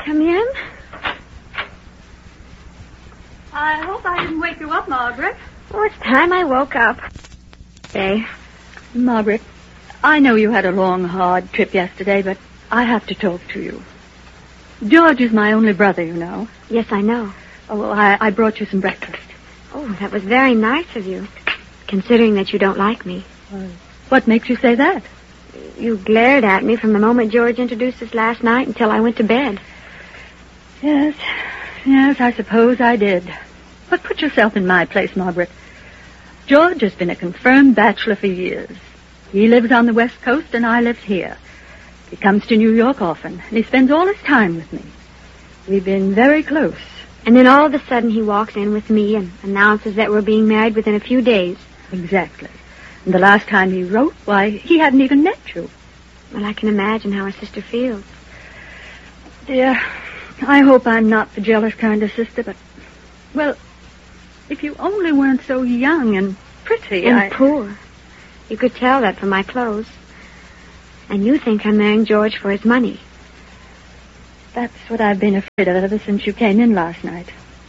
Come in. I hope I didn't wake you up, Margaret. Oh, it's time I woke up. Hey, Margaret, I know you had a long, hard trip yesterday, but I have to talk to you. George is my only brother, you know. Yes, I know. Oh, well, I brought you some breakfast. Oh, that was very nice of you, considering that you don't like me. What makes you say that? You glared at me from the moment George introduced us last night until I went to bed. Yes, I suppose I did. But put yourself in my place, Margaret. George has been a confirmed bachelor for years. He lives on the West Coast and I live here. He comes to New York often, and he spends all his time with me. We've been very close. And then all of a sudden he walks in with me and announces that we're being married within a few days. Exactly. And the last time he wrote, why, he hadn't even met you. Well, I can imagine how our sister feels. Dear, I hope I'm not the jealous kind of sister, but, well, if you only weren't so young and pretty, and poor. You could tell that from my clothes. And you think I'm marrying George for his money. That's what I've been afraid of ever since you came in last night.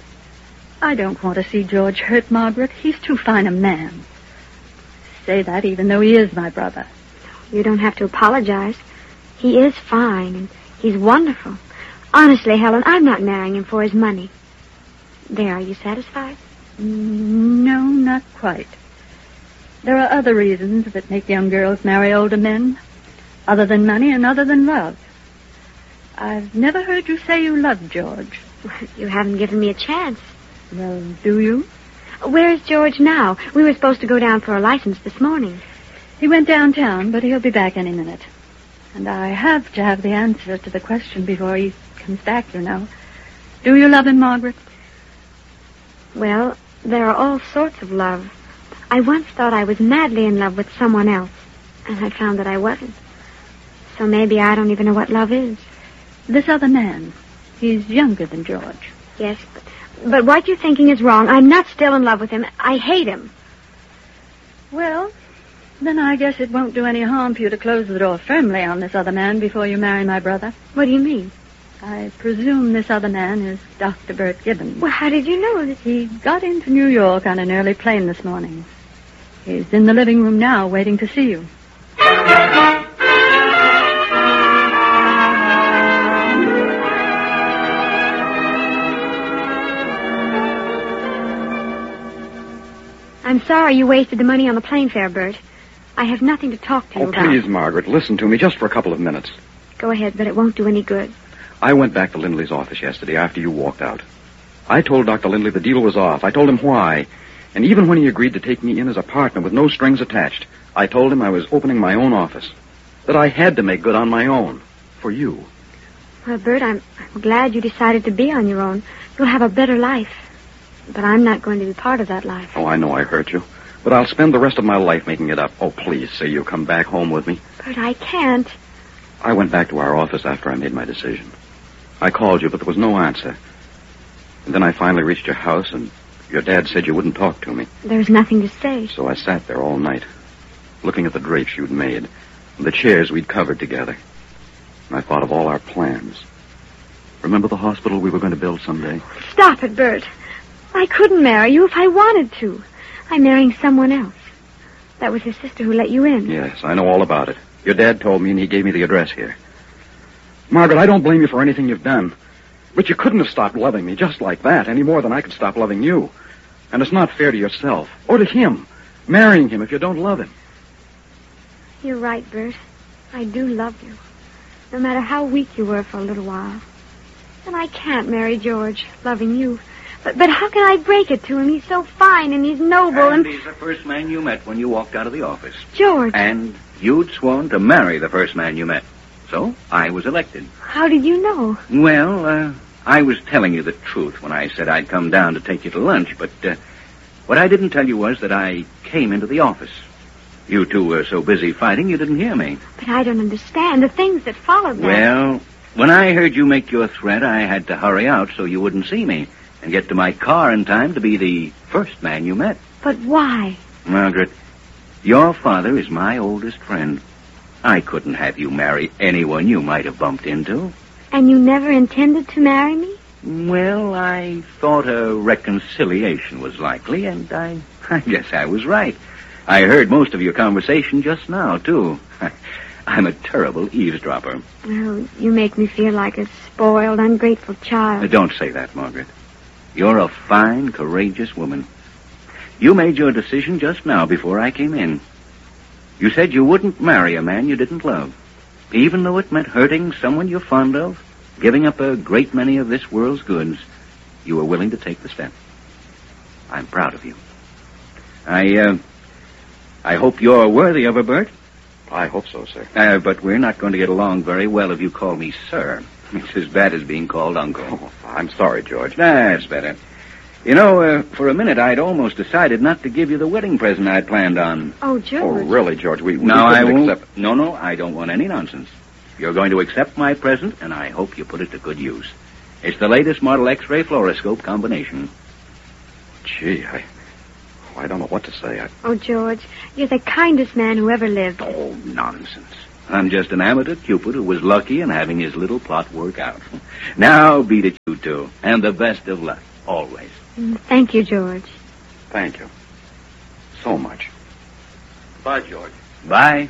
I don't want to see George hurt, Margaret. He's too fine a man. I say that even though he is my brother. You don't have to apologize. He is fine, and he's wonderful. Honestly, Helen, I'm not marrying him for his money. There, are you satisfied? No, not quite. There are other reasons that make young girls marry older men, other than money and other than love. I've never heard you say you loved George. You haven't given me a chance. Well, do you? Where is George now? We were supposed to go down for a license this morning. He went downtown, but he'll be back any minute. And I have to have the answer to the question before he comes back, you know. Do you love him, Margaret? Well, there are all sorts of love. I once thought I was madly in love with someone else, and I found that I wasn't. So maybe I don't even know what love is. This other man, he's younger than George. Yes, but what you're thinking is wrong. I'm not still in love with him. I hate him. Well, then I guess it won't do any harm for you to close the door firmly on this other man before you marry my brother. What do you mean? I presume this other man is Dr. Bert Gibbons. Well, how did you know that? He got into New York on an early plane this morning. He's in the living room now, waiting to see you. I'm sorry you wasted the money on the plane fare, Bert. I have nothing to talk to you about. Oh, please, Margaret, listen to me just for a couple of minutes. Go ahead, but it won't do any good. I went back to Lindley's office yesterday after you walked out. I told Dr. Lindley the deal was off. I told him why. And even when he agreed to take me in as a partner with no strings attached, I told him I was opening my own office. That I had to make good on my own. For you. Well, Bert, I'm glad you decided to be on your own. You'll have a better life. But I'm not going to be part of that life. Oh, I know I hurt you. But I'll spend the rest of my life making it up. Oh, please, say you'll come back home with me. Bert, I can't. I went back to our office after I made my decision. I called you, but there was no answer. And then I finally reached your house, and your dad said you wouldn't talk to me. There's nothing to say. So I sat there all night, looking at the drapes you'd made, and the chairs we'd covered together. And I thought of all our plans. Remember the hospital we were going to build someday? Stop it, Bert. I couldn't marry you if I wanted to. I'm marrying someone else. That was his sister who let you in. Yes, I know all about it. Your dad told me, and he gave me the address here. Margaret, I don't blame you for anything you've done. But you couldn't have stopped loving me just like that, any more than I could stop loving you. And it's not fair to yourself, or to him, marrying him if you don't love him. You're right, Bert. I do love you, no matter how weak you were for a little while. And I can't marry George, loving you. But how can I break it to him? He's so fine and he's noble and... he's the first man you met when you walked out of the office. George. And you'd sworn to marry the first man you met. So I was elected. How did you know? Well, I was telling you the truth when I said I'd come down to take you to lunch, but what I didn't tell you was that I came into the office. You two were so busy fighting you didn't hear me. But I don't understand the things that followed that. Well, when I heard you make your threat, I had to hurry out so you wouldn't see me and get to my car in time to be the first man you met. But why? Margaret, your father is my oldest friend. I couldn't have you marry anyone you might have bumped into. And you never intended to marry me? Well, I thought a reconciliation was likely, and I guess I was right. I heard most of your conversation just now, too. I'm a terrible eavesdropper. Oh, you make me feel like a spoiled, ungrateful child. Don't say that, Margaret. You're a fine, courageous woman. You made your decision just now before I came in. You said you wouldn't marry a man you didn't love, even though it meant hurting someone you're fond of, giving up a great many of this world's goods. You were willing to take the step. I'm proud of you. I hope you're worthy of her, Bert. I hope so, sir. But we're not going to get along very well if you call me sir. It's as bad as being called uncle. Oh, I'm sorry, George. That's better. You know, for a minute, I'd almost decided not to give you the wedding present I'd planned on. Oh, George. Oh, really, George? We I couldn't won't. accept... No, I don't want any nonsense. You're going to accept my present, and I hope you put it to good use. It's the latest model X-ray fluoroscope combination. Gee, I don't know what to say. Oh, George, you're the kindest man who ever lived. Oh, nonsense. I'm just an amateur cupid who was lucky in having his little plot work out. Now, beat it, you two, and the best of luck, always. Thank you, George. Thank you. So much. Bye, George. Bye.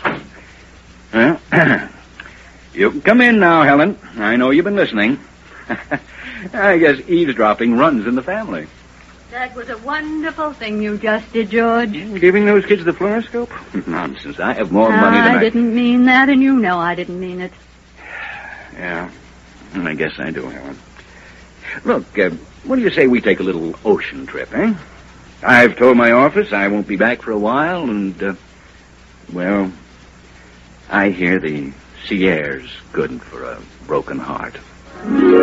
Well, you can come in now, Helen. I know you've been listening. I guess eavesdropping runs in the family. That was a wonderful thing you just did, George. Giving those kids the fluoroscope? Nonsense. I have more money than I didn't mean that, and you know I didn't mean it. Yeah, I guess I do, Helen. Look, what do you say we take a little ocean trip, eh? I've told my office I won't be back for a while, and, well, I hear the sea air's good for a broken heart.